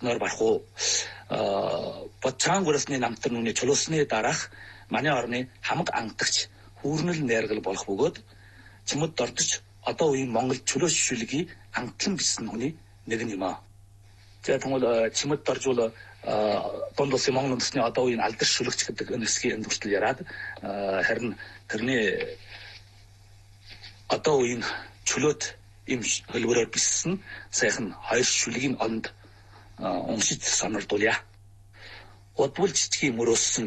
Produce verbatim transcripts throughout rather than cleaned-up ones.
нойр барах уу? Бодцаангуурсны намтар нүний чулуусны дараах манай орны хамаг ангадагч хүүрнэл найргал болох бөгөөд чимэд дордож одоо үеийн Монгол чөлөө шишүүлгийг ангтлан бичсэн хүний нэг юм аа. За тэгвэл чимэд дорж бол дунд улсын Монгол үндэсний одоо үеийн алдар шүлэгч гэдэг нэрсгийн энд хүртэл яраад харин тэрний одоо үеийн чөлөөт им хөлбөрөөр бичсэн сайхан хоёр шүлгийн онд уншиж сонирдуулъя. Удвал жижигхэн мөрөөсөн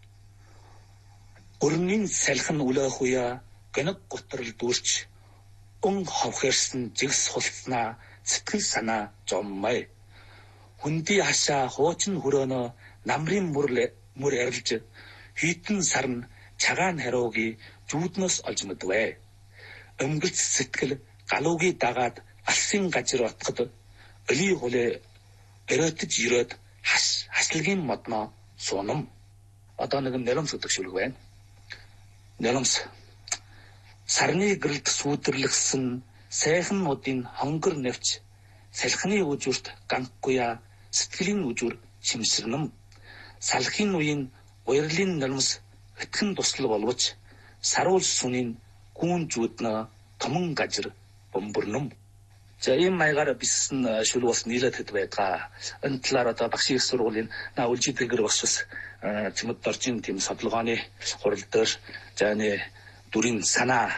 өрнийн салхин үлээх үе гэнэг готрол дүүрч өн ховхэрсэн жигс хулцнаа сэтгэл санаа жоммай хүнди хашаа хуучин хөрөөнө намрын мөр мөр арилж хитэн сарн чагаан харууги жүүднөөс олж мэдвэ. Өмгөлц сэтгэл галууги дагаад алсын гажир отход öли хулэ өрөөтж ирээд хас хаслагын модно суунам. Одоо нэг нэлэмс гэдэг шүлэг байна. Нэлэмс сарны гэрэлд сүйдэрлэгсэн сайхан модын хонгор нэвч салхины үжүрт ганкгүйа сэтгэлийн үжүр шимсэрнэм. Салхины үеийн уярлын нэлэмс хэтгэн туслал боловч саруул сүнийн гүүн зүуднө томон гажир бомбөрнөм. За ийм маягаар бичсэн шүлэг бас нийлээд хэд байдгаа. Энэ талаар одоо багшийн сургуулийн наа үлжидгэр бас бас чимэд доржин тийм судалгааны хурал дээр за нэ дүрийн санаа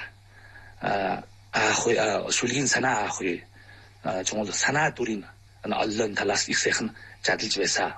аах шүлгийн санаа аах үе чимэл санаа дүрийн оллон талаас их сайхан жадалж байсан.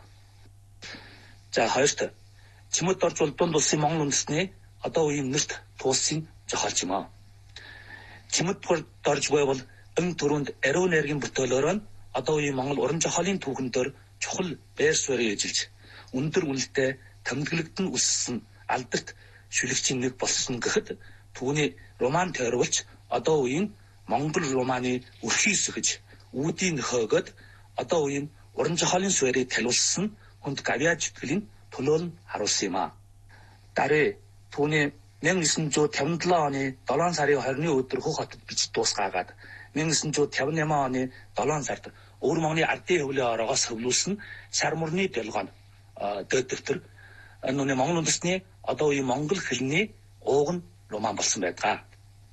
За хоёрт чимэд дорж бол дунд улсын Монгол үндэсний одоо үеийн нэрт туулсын жохолч юм аа. Чимэд дорж байвал өн төрөнд ариун найргийн бүтээлөөр нь одоо үеийн Монгол уран зохиолын түүхэн дээр чухал байр суурийг эжилж өндөр үнэлтэд тэмдэглэгдэн өссөн алдарт шүлэгчийн нэг болсон гэхэд түүний роман тойрволч одоо үеийн Монгол романы өрхий сөхөж үүдийн нөхөөгд одоо үеийн уран зохиолын суурийг талиулсан хүнд гавьяа зүтгэлийн төлөөлн харуулсан юм а. Дараа түүний нэн исэнчүү тавин долоо оны долоон сарын хорины өдөр Хөх хотод бичиж дуусгаагаад нэн исэнчүү тавин найман оны долоон сард өвөр Монголын ардын хөвлийн ороогоос хөвлүүлсэн сар мөрний дэлгоон дэд дэвтэр энэ Монгол үндэсний одоо үеийн монгол хэлний ууган роман болсон байдаг.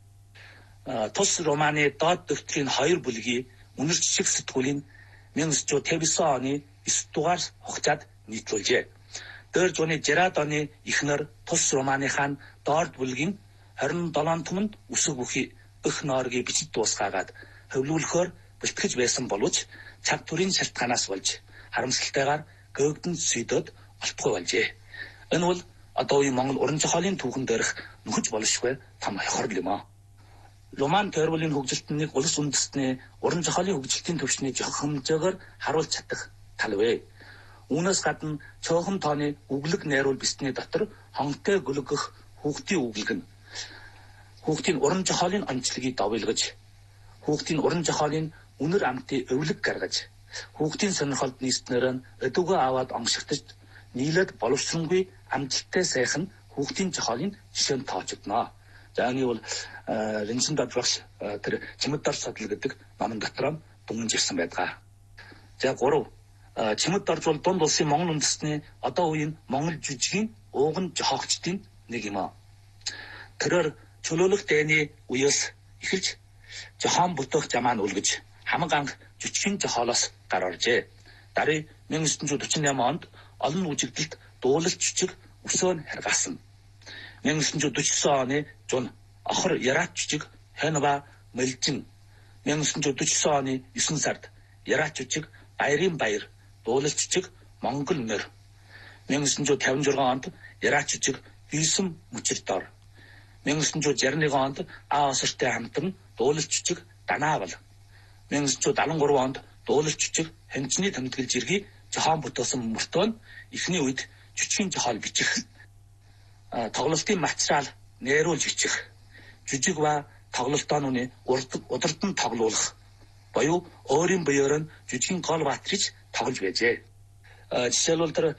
Тус романы доод дэвтрийн хоёр бүлгийг үнэр жижиг сэтгүүлийн нэн исэнчүү тавин девсан оны эс дугаар хугацаанд нийтлүүлжээ. Дээр зууны жирад оны ихнэр тус романыхаа доод бүлгийн хорин долоон түмэнд үсэг бүхий өх нооргийг бичиж дуусгаагаад хөвлүүлэхээр бэлтгэж байсан боловч цаг төрийн шалтгаанаас болж харамсалтайгаар гөөгдөн сүйдөөд олдохгүй болжээ. Энэ бол одоо үеийн Монгол уран зохиолын түүхэн дээрх нөхөж болшгүй том хохирол юм аа. Роман тойрволын хөгжилтөнд нэг улс үндэстний уран зохиолын хөгжилтийн төвшний жохох хэмжээгээр харуулж чадах тал вэ. Үүнээс гадна цөөхөн тооны үглэг найруул бичсний дотор хонхтой гөлгөх хүүхдийн үглэг нь хүүхдийн уран зохиолын онцлогийг давилгаж хүүхдийн уран зохиолын үнэр амтыг өвлөг гаргаж хүүхдийн сонирхолд нийснээр нь өдөгөө аваад оншигтж нийлээд боловсронгүй амжилттай сайхан хүүхдийн зохиолын жишээнд тоочдно. За энэ бол Ринсэн Дадвагш тэр чимэд дорж судлал гэдэг номон дотор дүнж ирсэн байдаг. За гурав чимэд дорж бол дунд улсын Монгол үндэсний одоо үеийн Монгол жүжигийн ууган жохогчдын нэг юм аа. Тэрээр чөлөөлөх дайны үеэс эхэлж жохон бүтэх замаа нь үлгэж хамаг анх жүжигчин зохиолоос гар оржээ. Дараа нэн исэнчүү дөрвөн найман онд олон үжигдэлд дуулалт жүжиг өсөөн харгаасан. нэн исэнчүү дөрвөн девсан оны зун охор яраач жүжиг хэнва мэлжин нэн исэнчүү дөрвөн девсан оны есөн сард яраач жүжиг баярын баяр дуулалт жүжиг Монгол мөр нэн исэнчүү тавин зургаан онд яраач жүжиг бийсэн мөчр дор нэн исэнчүү жарны онд аа осортой хамтан дуулалт жүжиг данаавал нэн исэнчүү дааван гурван онд дуулалт жүжиг хэмжний тэмдэглэж иргий жохон бүтээсэн мөртөө эхний үед жүжигчин жохол бичих тоглолтын материал нээруулж бичих жүжиг ба тоглолтооны удирдан тоглуулах боёо өөрийн биеэр нь жүжигчин гол баатрич тоглож байжээ. Жишээлбэл тэр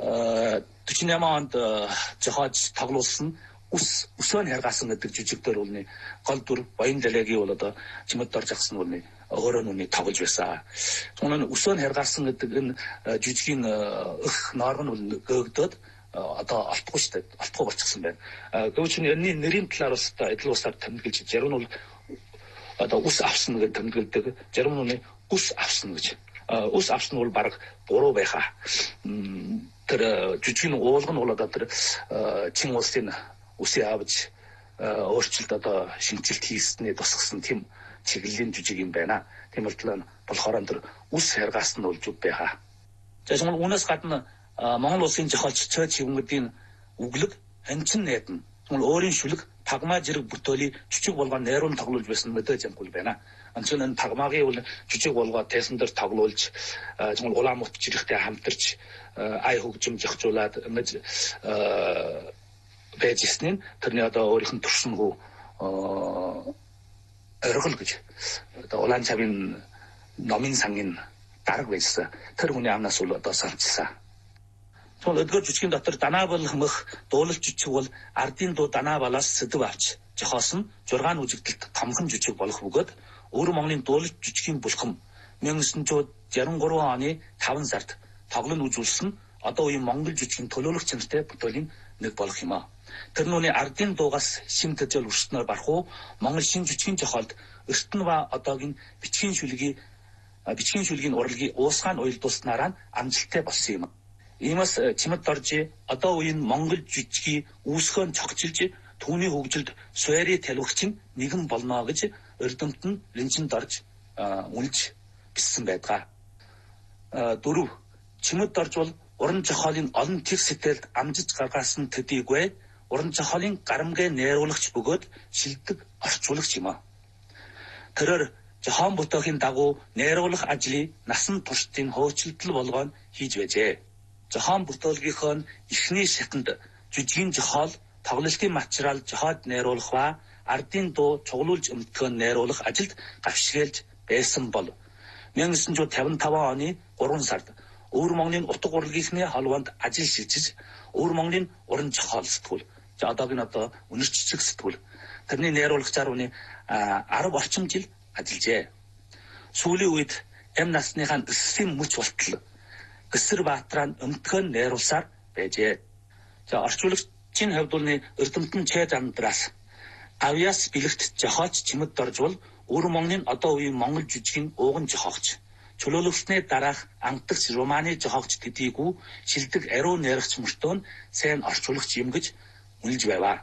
дөрвөн найман онд жохож тоглуулсан үс өсөөн харгаасан гэдэг жүжигдэр үлний гол дүр баян далайгийн бол одоо чимэд дорж агсан үлний өөрөө нүний тоглож байсан. Түүнээ өсөөн харгарсан гэдэг энэ жижигэн өх норм нь гөөгдөд одоо олдохгүй шүү дээ. Олдохгүй болчихсон байна. Гэвч энэ нэрийн талаар бас эдл усаар тэмдэглэж, зарим нь бол одоо ус авсан гэж тэмдэглэдэг, зарим нь ус авсан гэж. Ус авсан нь бол бараг буруу байхаа. Тэр жижигэн уулга нь бол одоо тэр чин улсын үсээ авч өөрчлөлт одоо шинжилт хийснээр тусгасан тийм чиглэлийн жижиг юм байна. Тийм болохоор болохоор тэр ус харгаас нь болж байхаа. За тэгвэл үүнээс гадна Монгол улсын жохолч цой чивгүүдийн үглэг анчин найдна. Тэгвэл өөрийн шүлэг тагмаа зэрэг бүтээлийг жижиг болгоо найруулан тоглуулж байсан мэдээж ямгүй байна. Анчин энэ тагмаагийн үл жижиг болгоо тайсан дээр тоглуулж тэгвэл улаан мут жирэгтэй хамтарч ай хөгжим жагжуулаад ингэж байж ирсэн нь тэрний одоо өөрийнх нь төрсөнгөө оргил гэж одоо улаан цавын номын сангийн дарга байсан. Тэр хүний амнаас үл одоо санчсан. Тэгвэл өдгөр жижигэн дотор данаа болох мөх дуулалт жижиг бол ардын дуу данаа балаас сэдв авч жохоос нь жургаан үжигдэлт томхон жижиг болох бөгөөд өвөр Монголын дуулалт жижигэн булхам мянга девятьсот шестьдесят три оны таван сард тоглон үзүүлсэн одоо үеийн Монгол жижигэн төлөөлөх чанартай бүтээлийн нэг болох юм а. Тэр нүуний ардын дуугаас шим төжөл өрснөөр барах уу Монгол шин жижигэн жохолд эртэн ба одоогийн бичгийн шүлгийн бичгийн шүлгийн урлагийн уусгаан уялдуулснараа амжилттай болсон юм. Иймээс чимэд дорж одоо үеийн Монгол жижигний үүсгэн цогцолж түүний хөгжилд суурь талвагч нэгэн болно гэж эрдэмт нь ринжин дорж үнэлж бичсэн байдаг. Дөрөв чимэд дорж бол уран зохиолын олон тэр сэтгэлд амжиж гаргасан төдийгүй уран зохиолын гарамгай найруулагч бөгөөд шилдэг орчуулагч юм а. Тэрээр зохион бүтээхийн дагуу найруулах ажлыг насан туршдын хөөцөлтөл болгоон хийж байжээ. Зохион бүтээлгийнхөө эхний шатанд жижигэн зохиол, тоглолтын материал зохиод найруулах ба ардын дуу цуглуулж өмтгөн найруулах ажилд гавшигэлж байсан бол мянга девятьсот пятьдесят пять оны гурван сард өвөр Монголын утга урлагийнхны холбоонд ажил шилжиж өвөр Монголын уран зохиол сэтгүүл за одоогийн одоо үнэр чичиг сэтгүүл тэрний найруулагчаар үний арав орчим жил ажиллажээ. Сүүлийн үед эм насныхаа өссөн мөч болтол Гэсэр Баатраа өмтгөн найруулсаар байжээ. За орчуулагчийн хувьд бол эрдэмтэн Чэ Замдраас авьяас бэлэгт жохооч чимэд дорж бол өвөр Монголын одоо үеийн Монгол жижигэн ууган жохоогч чөлөөлөгчний дараах ангадагч Романы жохоогч төдийгүй шилдэг ариун найрагч мөртөө сайн орчуулагч юм гэж үнэлж байваа.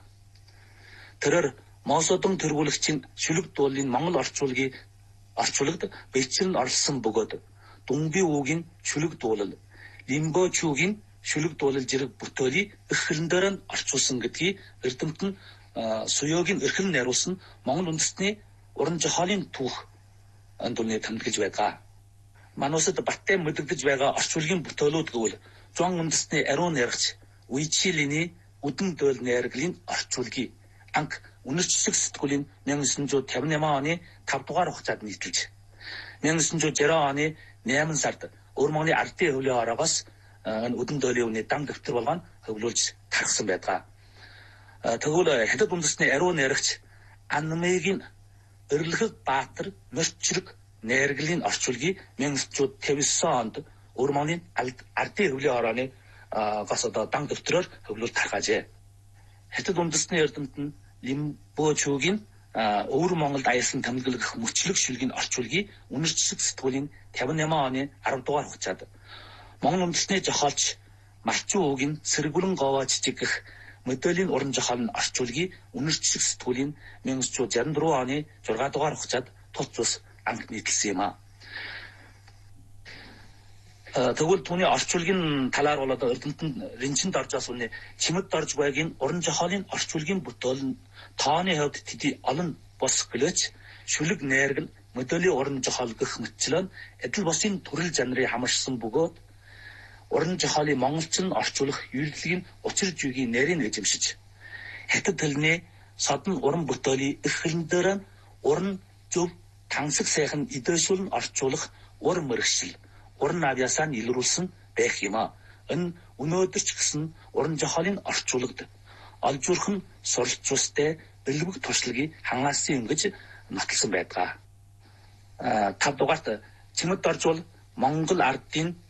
Тэрээр Мосодон тэргүүлэгчийн шүлэг дуулын Монгол орчуулгыг орчуулагд бэлчрэн орлсон бөгөөд Дүнби уугийн шүлэг дуулал, Лимбо чүүгийн шүлэг дуулал зэрэг бүтээлийг их хэлнээр нь орчуулсан гэдгийг эрдэмт нь Суёгийн эрхлэн найруулсан Монгол үндэстний уран зохиолын түүх андууны тэмдэглэж байгаа. Манусад баттай мэдэгдэж байгаа орчуулгын бүтээлүүд гэвэл Зуан үндэстний ариун найрагч Уйчилиний үдэн дөөл найргалын орчуулгыг анх үнэрчлэг сэтгүүлийн мянга девятьсот пятьдесят восемь оны тавд дугаар хугацаанд нийтэлж мянга девятьсот шестьдесят оны найман сард өвөр Монголын ардын хөвлийн ороогоос үдэн дөөлийн үний дан дэвтэр болгоно хөвлүүлж тархсан байдаг. Тэгвэл хятад үндэстний ариун найрагч Анмегийн Өрлөхөг Баатар Мөрчрэг найргалын орчуулгыг мянга девятьсот пятьдесят девять онд өвөр Монголын ардын хөвлийн орооны гас одоо дан дэвтрээр хөвлүүл тархаажээ. Хятад үндэстний эрдэмт нь Лимбо чүүгийн өвөр Монголд аясан тэмдэглэх мөчлөг шүлгийн орчуулгыг үнэрчлэг сэтгүүлийн пятьдесят восемь оны арав дугаар хугацаанд Монгол үндэстний зохиолч Малчин уугийн Сэргүрэн говоо жижиг гэх мэдээллийн уран зохиолын орчуулгыг үнэрчлэг сэтгүүлийн мянга девятьсот шестьдесят четыре оны зургаан дугаар хугацаанд тулц ус анх нийтэлсэн юм а. Тэгвэл түүний орчуулгын талаар бол одоо эрдэмтэн ринчинд орж бас үний чимэд дорж байгийн уран зохиолын орчуулгын бүтээл тооны хувьд тэдий олон бос гэлээч шүлэг найргал мэдээллийн уран зохиол гэх мэтчлэн эдл босын төрөл жанрыг хамарсан бөгөөд уран зохиолын монголчин орчуулах юрлэгийн учир жүгийн нарийн эзэмшиж хятад хэлний содон уран бүтээлийн их хэлнээр нь уран зөв тансаг сайхан идэвшүүлэн орчуулах ур мэрэгшил уран авьяасаа илрүүлсэн байх юм а. Энэ өнөөдөр ч гэсэн уран зохиолын орчуулагд олж урах нь суралцуустай бэлбэг туршлагыг хангаасан юм гэж нотолсон байдаг. тав дугаарт чимэд орж бол Монгол ардын